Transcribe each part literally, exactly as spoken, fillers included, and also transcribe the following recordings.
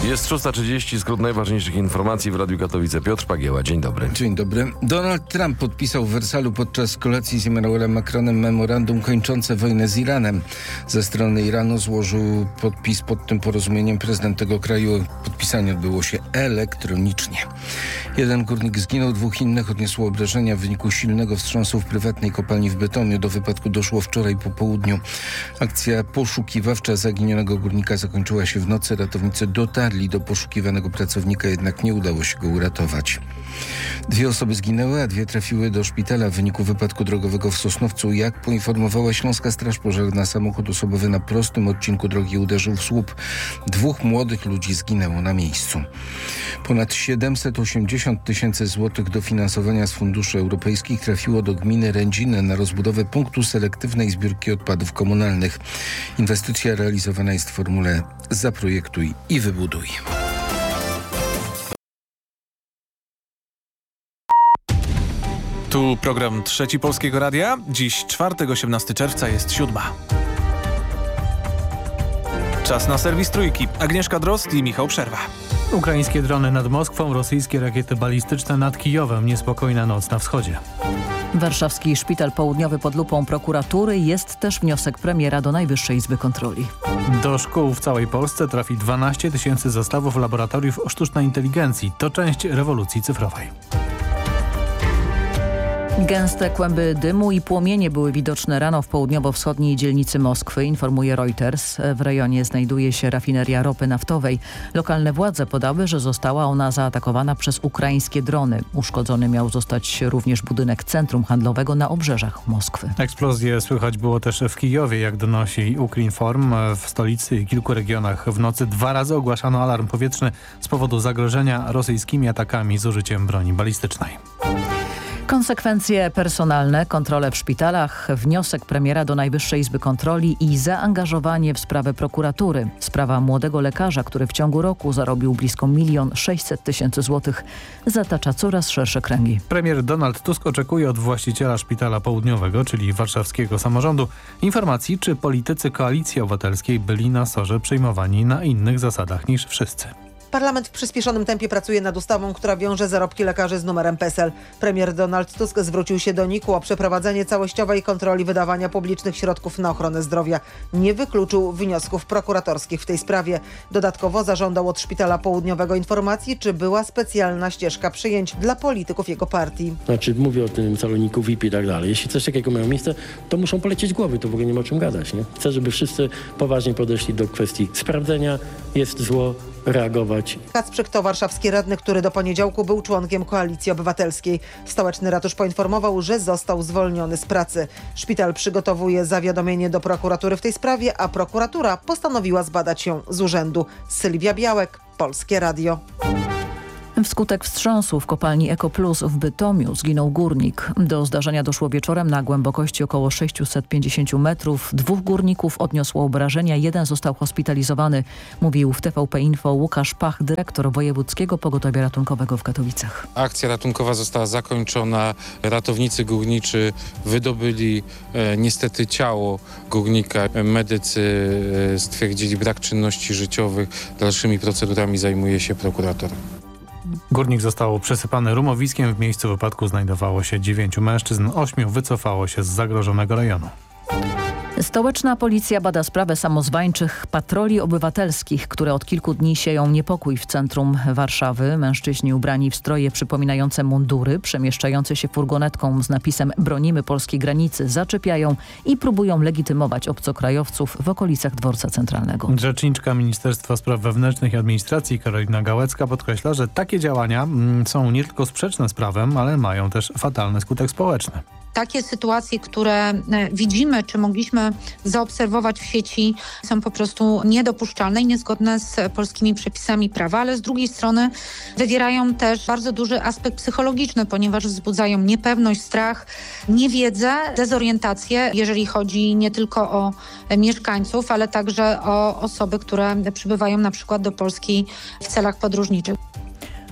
Jest szósta trzydzieści, skrót najważniejszych informacji w Radiu Katowice. Piotr Pagieła, dzień dobry. Dzień dobry. Donald Trump podpisał w Wersalu podczas kolacji z Emmanuelem Macronem memorandum kończące wojnę z Iranem. Ze strony Iranu złożył podpis pod tym porozumieniem prezydent tego kraju. Podpisanie odbyło się elektronicznie. Jeden górnik zginął, dwóch innych odniosło obrażenia w wyniku silnego wstrząsu w prywatnej kopalni w Bytomiu. Do wypadku doszło wczoraj po południu. Akcja poszukiwawcza zaginionego górnika zakończyła się w nocy. Ratownicy dotarli do poszukiwanego pracownika, jednak nie udało się go uratować. Dwie osoby zginęły, a dwie trafiły do szpitala w wyniku wypadku drogowego w Sosnowcu. Jak poinformowała Śląska Straż Pożarna, samochód osobowy na prostym odcinku drogi uderzył w słup. Dwóch młodych ludzi zginęło na miejscu. Ponad siedemset osiemdziesiąt tysięcy złotych dofinansowania z funduszy europejskich trafiło do gminy Rędziny na rozbudowę punktu selektywnej zbiórki odpadów komunalnych. Inwestycja realizowana jest w formule zaprojektuj i wybuduj. Tu program Trzeci Polskiego Radia. Dziś czwartek, osiemnastego czerwca, jest siódma. Czas na serwis Trójki. Agnieszka Drozd i Michał Przerwa. Ukraińskie drony nad Moskwą, rosyjskie rakiety balistyczne nad Kijowem. Niespokojna noc na wschodzie. Warszawski Szpital Południowy pod lupą prokuratury. Jest też wniosek premiera do Najwyższej Izby Kontroli. Do szkół w całej Polsce trafi dwanaście tysięcy zestawów laboratoriów sztucznej inteligencji. To część rewolucji cyfrowej. Gęste kłęby dymu i płomienie były widoczne rano w południowo-wschodniej dzielnicy Moskwy, informuje Reuters. W rejonie znajduje się rafineria ropy naftowej. Lokalne władze podały, że została ona zaatakowana przez ukraińskie drony. Uszkodzony miał zostać również budynek centrum handlowego na obrzeżach Moskwy. Eksplozje słychać było też w Kijowie, jak donosi Ukrinform. W stolicy i kilku regionach w nocy dwa razy ogłaszano alarm powietrzny z powodu zagrożenia rosyjskimi atakami z użyciem broni balistycznej. Konsekwencje personalne, kontrole w szpitalach, wniosek premiera do Najwyższej Izby Kontroli i zaangażowanie w sprawę prokuratury. Sprawa młodego lekarza, który w ciągu roku zarobił blisko milion sześćset tysięcy złotych, zatacza coraz szersze kręgi. Premier Donald Tusk oczekuje od właściciela Szpitala Południowego, czyli warszawskiego samorządu, informacji, czy politycy Koalicji Obywatelskiej byli na sorze przyjmowani na innych zasadach niż wszyscy. Parlament w przyspieszonym tempie pracuje nad ustawą, która wiąże zarobki lekarzy z numerem PESEL. Premier Donald Tusk zwrócił się do N I K U o przeprowadzenie całościowej kontroli wydawania publicznych środków na ochronę zdrowia. Nie wykluczył wniosków prokuratorskich w tej sprawie. Dodatkowo zażądał od Szpitala Południowego informacji, czy była specjalna ścieżka przyjęć dla polityków jego partii. Znaczy mówię o tym saloniku V I P i tak dalej. Jeśli coś takiego mają miejsce, to muszą polecieć głowy, to w ogóle nie ma o czym gadać. Nie? Chcę, żeby wszyscy poważnie podeszli do kwestii sprawdzenia. Jest zło, reagować. Kacprzyk to warszawski radny, który do poniedziałku był członkiem Koalicji Obywatelskiej. Stołeczny ratusz poinformował, że został zwolniony z pracy. Szpital przygotowuje zawiadomienie do prokuratury w tej sprawie, a prokuratura postanowiła zbadać ją z urzędu. Sylwia Białek, Polskie Radio. Wskutek wstrząsu w kopalni Ekoplus w Bytomiu zginął górnik. Do zdarzenia doszło wieczorem na głębokości około sześćset pięćdziesiąt metrów. Dwóch górników odniosło obrażenia, jeden został hospitalizowany, mówił w T V P Info Łukasz Pach, dyrektor Wojewódzkiego Pogotowia Ratunkowego w Katowicach. Akcja ratunkowa została zakończona. Ratownicy górniczy wydobyli e, niestety ciało górnika. Medycy e, stwierdzili brak czynności życiowych. Dalszymi procedurami zajmuje się prokurator. Górnik został przesypany rumowiskiem. W miejscu wypadku znajdowało się dziewięciu mężczyzn, ośmiu wycofało się z zagrożonego rejonu. Stołeczna policja bada sprawę samozwańczych patroli obywatelskich, które od kilku dni sieją niepokój w centrum Warszawy. Mężczyźni ubrani w stroje przypominające mundury, przemieszczający się furgonetką z napisem "Bronimy polskiej granicy", zaczepiają i próbują legitymować obcokrajowców w okolicach dworca centralnego. Rzeczniczka Ministerstwa Spraw Wewnętrznych i Administracji Karolina Gałecka podkreśla, że takie działania mm, są nie tylko sprzeczne z prawem, ale mają też fatalny skutek społeczny. Takie sytuacje, które widzimy, czy mogliśmy zaobserwować w sieci, są po prostu niedopuszczalne i niezgodne z polskimi przepisami prawa, ale z drugiej strony wywierają też bardzo duży aspekt psychologiczny, ponieważ wzbudzają niepewność, strach, niewiedzę, dezorientację, jeżeli chodzi nie tylko o mieszkańców, ale także o osoby, które przybywają na przykład do Polski w celach podróżniczych.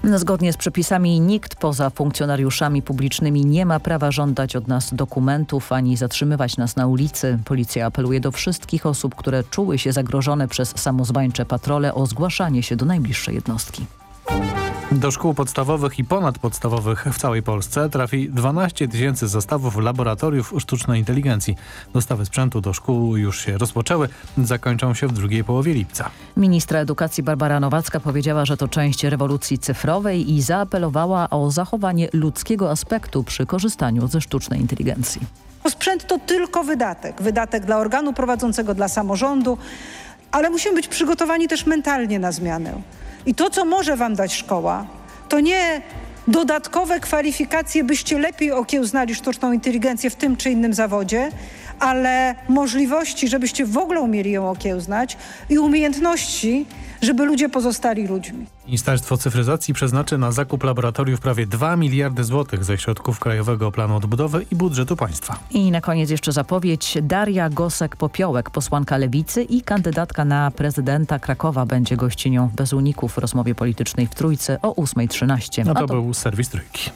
Zgodnie z przepisami nikt poza funkcjonariuszami publicznymi nie ma prawa żądać od nas dokumentów ani zatrzymywać nas na ulicy. Policja apeluje do wszystkich osób, które czuły się zagrożone przez samozwańcze patrole, o zgłaszanie się do najbliższej jednostki. Do szkół podstawowych i ponadpodstawowych w całej Polsce trafi dwanaście tysięcy zestawów laboratoriów sztucznej inteligencji. Dostawy sprzętu do szkół już się rozpoczęły, zakończą się w drugiej połowie lipca. Ministra edukacji Barbara Nowacka powiedziała, że to część rewolucji cyfrowej i zaapelowała o zachowanie ludzkiego aspektu przy korzystaniu ze sztucznej inteligencji. Sprzęt to tylko wydatek. Wydatek dla organu prowadzącego, dla samorządu, ale musimy być przygotowani też mentalnie na zmianę. I to, co może wam dać szkoła, to nie dodatkowe kwalifikacje, byście lepiej okiełznali sztuczną inteligencję w tym czy innym zawodzie, ale możliwości, żebyście w ogóle umieli ją okiełznać i umiejętności, żeby ludzie pozostali ludźmi. Ministerstwo Cyfryzacji przeznaczy na zakup laboratoriów prawie dwa miliardy złotych ze środków Krajowego Planu Odbudowy i budżetu państwa. I na koniec jeszcze zapowiedź. Daria Gosek-Popiołek, posłanka Lewicy i kandydatka na prezydenta Krakowa, będzie gościnią bez uników w rozmowie politycznej w Trójce o ósma trzynaście. No to, A to był serwis Trójki.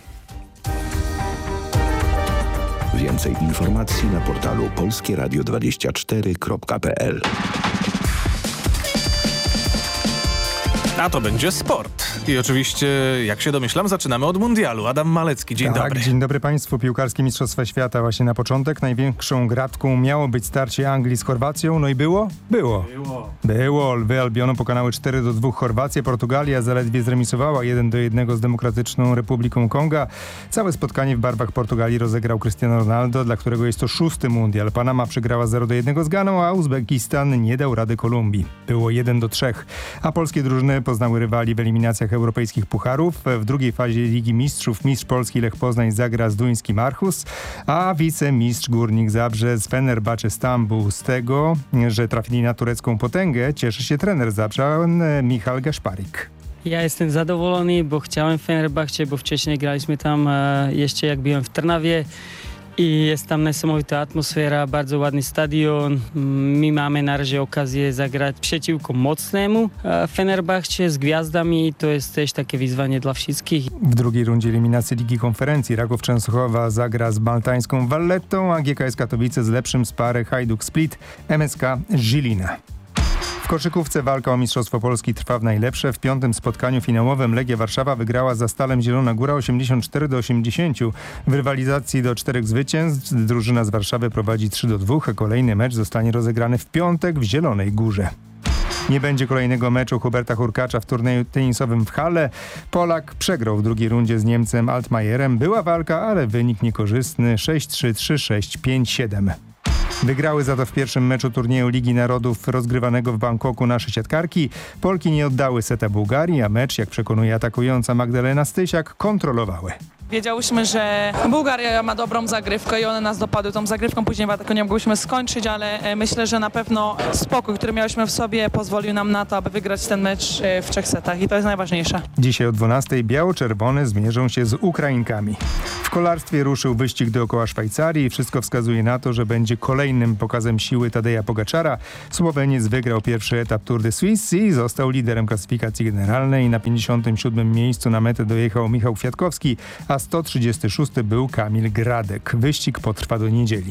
Więcej informacji na portalu polskie radio dwadzieścia cztery kropka p l. A to będzie sport. I oczywiście, jak się domyślam, zaczynamy od mundialu. Adam Malecki, dzień tak, dobry. Dzień dobry Państwu. Piłkarskie Mistrzostwa Świata właśnie na początek. Największą gratką miało być starcie Anglii z Chorwacją. No i było? Było. Było. Było. Lwy Albionu pokonały cztery do dwóch Chorwację. Portugalia zaledwie zremisowała jeden do jednego z Demokratyczną Republiką Konga. Całe spotkanie w barwach Portugalii rozegrał Cristiano Ronaldo, dla którego jest to szósty mundial. Panama przegrała zero do jednego z Ganą, a Uzbekistan nie dał rady Kolumbii. Było jeden do trzech. A polskie drużyny poznały rywali w eliminacjach europejskich pucharów. W drugiej fazie Ligi Mistrzów mistrz Polski Lech Poznań zagra z duńskim Aarhus, a wicemistrz Górnik Zabrze z Fenerbahce Stambuł. Z tego, że trafili na turecką potęgę, cieszy się trener Zabrzan Michal Gaszparik. Ja jestem zadowolony, bo chciałem w Fenerbahce, bo wcześniej graliśmy tam e, jeszcze jak byłem w Trnawie. I jest tam niesamowita atmosfera, bardzo ładny stadion. My mamy na razie okazję zagrać przeciwko mocnemu Fenerbahce z gwiazdami. To jest też takie wyzwanie dla wszystkich. W drugiej rundzie eliminacji Ligi Konferencji Raków Częstochowa zagra z maltańską Vallettą, a G K S Katowice z lepszym z pary Hajduk Split M S K Żilina. W koszykówce walka o Mistrzostwo Polski trwa w najlepsze. W piątym spotkaniu finałowym Legia Warszawa wygrała za Stalem Zielona Góra osiemdziesiąt cztery do osiemdziesięciu. W rywalizacji do czterech zwycięstw drużyna z Warszawy prowadzi trzy do dwóch, a kolejny mecz zostanie rozegrany w piątek w Zielonej Górze. Nie będzie kolejnego meczu Huberta Hurkacza w turnieju tenisowym w Halle. Polak przegrał w drugiej rundzie z Niemcem Altmajerem. Była walka, ale wynik niekorzystny sześć trzy, trzy sześć, pięć siedem. Wygrały za to w pierwszym meczu turnieju Ligi Narodów rozgrywanego w Bangkoku nasze siatkarki. Polki nie oddały seta Bułgarii, a mecz, jak przekonuje atakująca Magdalena Stysiak, kontrolowały. Wiedziałyśmy, że Bułgaria ma dobrą zagrywkę i one nas dopadły tą zagrywką. Później w ataku nie mogłyśmy skończyć, ale myślę, że na pewno spokój, który miałyśmy w sobie, pozwolił nam na to, aby wygrać ten mecz w trzech setach i to jest najważniejsze. Dzisiaj o dwunastej biało-czerwone zmierzą się z Ukrainkami. W kolarstwie ruszył wyścig dookoła Szwajcarii i wszystko wskazuje na to, że będzie kolejnym pokazem siły Tadeja Pogaczara. Słoweniec wygrał pierwszy etap Tour de Suisse i został liderem klasyfikacji generalnej. Na pięćdziesiątym siódmym miejscu na metę dojechał Michał Kwiatkowski, a sto trzydziesty szósty był Kamil Gradek. Wyścig potrwa do niedzieli.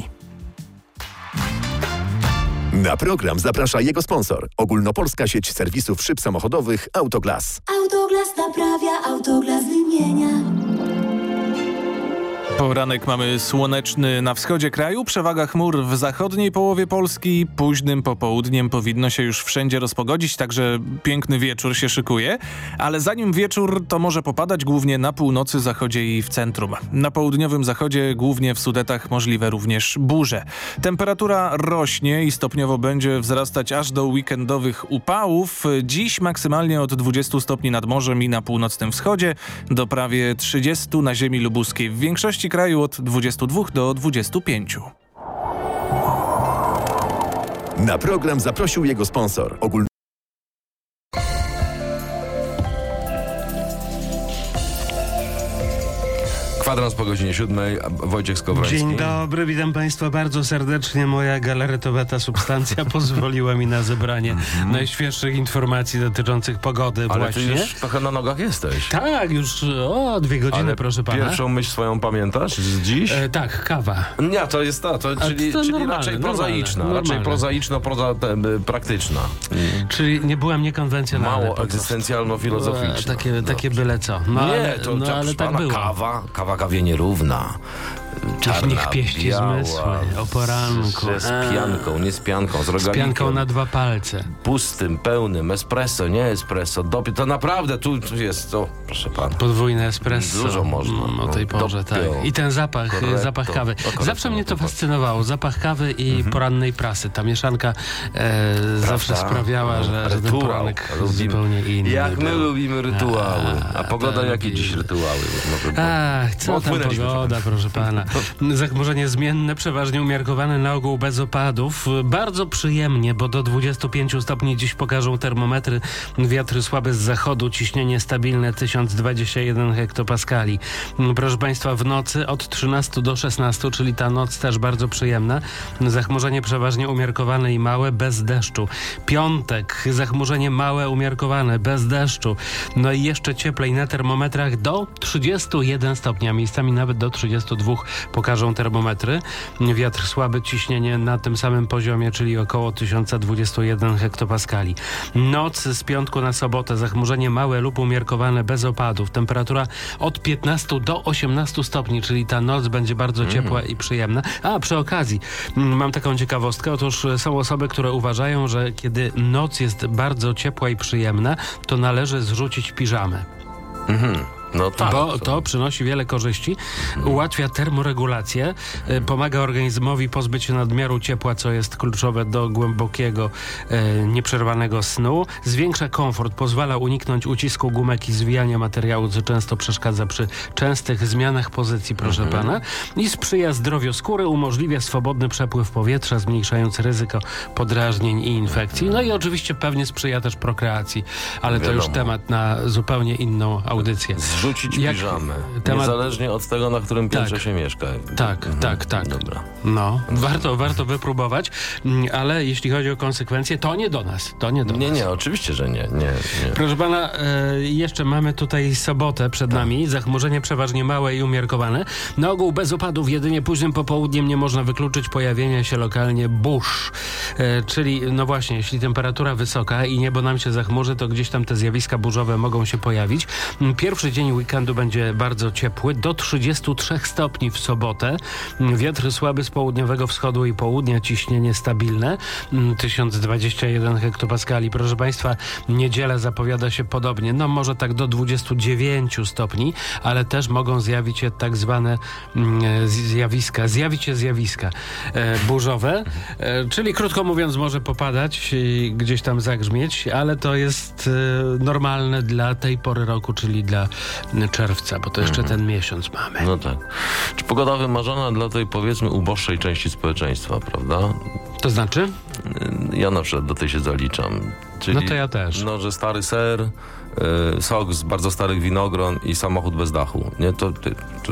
Na program zaprasza jego sponsor. Ogólnopolska sieć serwisów szyb samochodowych Autoglas. Autoglas naprawia, Autoglas wymienia. Poranek mamy słoneczny na wschodzie kraju, przewaga chmur w zachodniej połowie Polski. Późnym popołudniem powinno się już wszędzie rozpogodzić, także piękny wieczór się szykuje. Ale zanim wieczór, to może popadać głównie na północy, zachodzie i w centrum. Na południowym zachodzie, głównie w Sudetach, możliwe również burze. Temperatura rośnie i stopniowo będzie wzrastać aż do weekendowych upałów. Dziś maksymalnie od dwudziestu stopni nad morzem i na północnym wschodzie do prawie trzydziestu na ziemi lubuskiej. W większości kraju od dwudziestu dwóch do dwudziestu pięciu. Na program zaprosił jego sponsor. Ogólny Kwadrans po godzinie siódmej. Wojciech Skowroński. Dzień dobry, witam Państwa bardzo serdecznie. Moja galaretowa substancja pozwoliła mi na zebranie mm-hmm. najświeższych informacji dotyczących pogody. Ale właśnie. ty już trochę na nogach jesteś. Tak, już o dwie godziny, ale proszę pana. Pierwszą myśl swoją pamiętasz z dziś? E, tak, kawa. Nie, to jest ta, to, czyli, to czyli normalne, raczej normalne, prozaiczna, normalne. raczej prozaiczno, proza, te, praktyczna. Czyli nie byłam niekonwencjonalna. Mało egzystencjalno-filozoficzna. E, takie, takie byle co. No, nie, ale, to, no, to ale tak pana było. Kawa, kawa kawie nierówna. Czarna, niech pieści biała, zmysły o poranku. Z, z pianką, nie z pianką, z Z rogalikiem. pianką na dwa palce. Pustym, pełnym, espresso, nie espresso. Dopie, to naprawdę tu, tu jest to, proszę pana. Podwójne espresso. Dużo można. Mm, o tej porze, tak. I ten zapach, Corretto. zapach kawy. Corretto. Zawsze mnie to fascynowało. Zapach kawy i Mhm. porannej prasy. Ta mieszanka e, zawsze sprawiała, że, że ten Rytuał. poranek Lubimy. zupełnie inny Jak my był. lubimy rytuały. A, pogoda, tak. jakie dziś rytuały? Ach, co tam Odpłynęliśmy pogoda, proszę pana. Zachmurzenie zmienne, przeważnie umiarkowane, na ogół bez opadów. Bardzo przyjemnie, bo do dwudziestu pięciu stopni dziś pokażą termometry. Wiatry słabe z zachodu, ciśnienie stabilne tysiąc dwadzieścia jeden hektopaskali. Proszę państwa, w nocy od trzynastu do szesnastu, czyli ta noc też bardzo przyjemna. Zachmurzenie przeważnie umiarkowane i małe, bez deszczu. Piątek, zachmurzenie małe, umiarkowane, bez deszczu. No i jeszcze cieplej na termometrach do trzydziestu jeden stopni, a miejscami nawet do trzydziestu dwóch pokażą termometry. Wiatr słaby, ciśnienie na tym samym poziomie, czyli około tysiąc dwadzieścia jeden hektopaskali. Noc z piątku na sobotę, zachmurzenie małe lub umiarkowane, bez opadów. Temperatura od piętnastu do osiemnastu stopni, czyli ta noc będzie bardzo ciepła mm. i przyjemna. A przy okazji mam taką ciekawostkę. Otóż są osoby, które uważają, że kiedy noc jest bardzo ciepła i przyjemna, to należy zrzucić piżamę. Mhm. No tak. Bo to przynosi wiele korzyści, ułatwia termoregulację, y, pomaga organizmowi pozbyć się nadmiaru ciepła, co jest kluczowe do głębokiego, y, nieprzerwanego snu, zwiększa komfort, pozwala uniknąć ucisku gumek i zwijania materiału, co często przeszkadza przy częstych zmianach pozycji, proszę mhm. pana, i sprzyja zdrowiu skóry, umożliwia swobodny przepływ powietrza, zmniejszając ryzyko podrażnień i infekcji. No i oczywiście pewnie sprzyja też prokreacji, ale Wiadomo. to już temat na zupełnie inną audycję. Zrzucić Jak piżamę. temat... Niezależnie od tego, na którym piętrze tak. się mieszka. Tak, mhm. tak, tak. Dobra. No, warto, warto wypróbować, ale jeśli chodzi o konsekwencje, to nie do nas. To nie do Nie, nas. nie, oczywiście, że nie. nie, nie. Proszę pana, e, jeszcze mamy tutaj sobotę przed tak. nami. Zachmurzenie przeważnie małe i umiarkowane. Na ogół bez opadów, jedynie późnym popołudniem nie można wykluczyć pojawienia się lokalnie burz. E, czyli, no właśnie, jeśli temperatura wysoka i niebo nam się zachmurzy, to gdzieś tam te zjawiska burzowe mogą się pojawić. Pierwszy dzień weekendu będzie bardzo ciepły, do trzydziestu trzech stopni w sobotę. Wiatr słaby z południowego wschodu i południa, ciśnienie stabilne, tysiąc dwadzieścia jeden hektopaskali. Proszę państwa, niedziela zapowiada się podobnie, no może tak do dwudziestu dziewięciu stopni, ale też mogą zjawić się tak zwane mm, zjawiska, zjawić się zjawiska e, burzowe, e, czyli krótko mówiąc może popadać i gdzieś tam zagrzmieć, ale to jest e, normalne dla tej pory roku, czyli dla czerwca, bo to jeszcze mhm. ten miesiąc mamy. No tak. Czy pogoda wymarzona dla tej, powiedzmy, uboższej części społeczeństwa, prawda? To znaczy? Ja na przykład do tej się zaliczam. Czyli, no to ja też. No, że stary ser, y, sok z bardzo starych winogron i samochód bez dachu. Nie, to... to, to...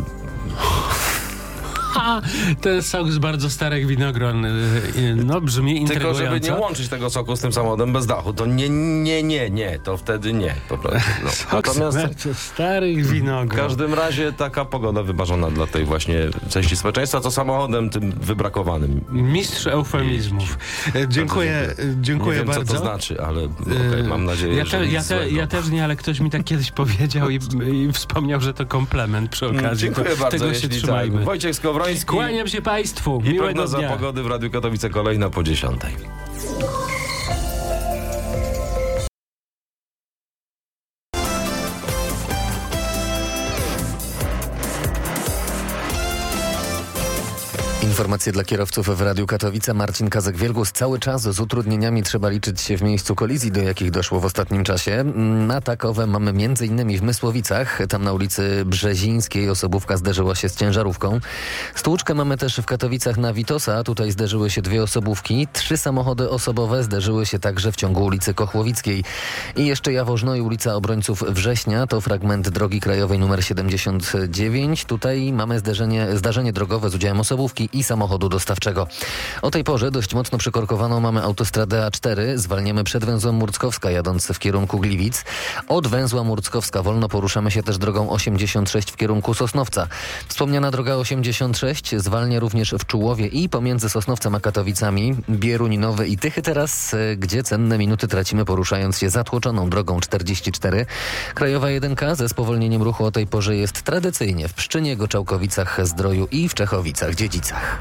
Ha, ten sok z bardzo starych winogron, no brzmi intrygująco. Tylko żeby nie łączyć tego soku z tym samochodem bez dachu, to nie, nie, nie, nie, to wtedy nie, po prostu. No. Sok Natomiast z bardzo starych winogron. W każdym razie taka pogoda wymarzona dla tej właśnie części społeczeństwa, to samochodem tym wybrakowanym. Mistrz eufemizmów. Dziękuję, dziękuję, dziękuję nie wiem, bardzo. co to znaczy, ale okay, mam nadzieję, ja że te, nic ja, te, złego. ja też nie, ale ktoś mi tak kiedyś powiedział i, i wspomniał, że to komplement przy okazji. Dziękuję to, bardzo, tego się jeśli trzymajmy. tak. Wojciech Skowroński. Kłaniam się państwu. I Miłego prognoza dnia. pogody w Radiu Katowice kolejna po dziesiątej. Informacje dla kierowców w Radiu Katowice. Marcin Kazek-Wielgus. Cały czas z utrudnieniami trzeba liczyć się w miejscu kolizji, do jakich doszło w ostatnim czasie. Na takowe mamy między innymi w Mysłowicach. Tam na ulicy Brzezińskiej osobówka zderzyła się z ciężarówką. Stłuczkę mamy też w Katowicach na Witosa. Tutaj zderzyły się dwie osobówki. Trzy samochody osobowe zderzyły się także w ciągu ulicy Kochłowickiej. I jeszcze Jaworzno i ulica Obrońców Września. To fragment drogi krajowej numer siedemdziesiąt dziewięć. Tutaj mamy zderzenie, zdarzenie drogowe z udziałem osobówki i samochodu dostawczego. O tej porze dość mocno przykorkowaną mamy autostradę A cztery. Zwalniamy przed węzłem Murckowska, jadąc w kierunku Gliwic. Od węzła Murckowska wolno poruszamy się też drogą osiemdziesiąt sześć w kierunku Sosnowca. Wspomniana droga osiemdziesiąt sześć zwalnia również w Czułowie i pomiędzy Sosnowcem a Katowicami. Bieruń, Nowy i Tychy teraz, gdzie cenne minuty tracimy poruszając się zatłoczoną drogą czterdzieści cztery. Krajowa jedynka ze spowolnieniem ruchu o tej porze jest tradycyjnie w Pszczynie, Goczałkowicach, Zdroju i w Czechowicach-Dziedzicach.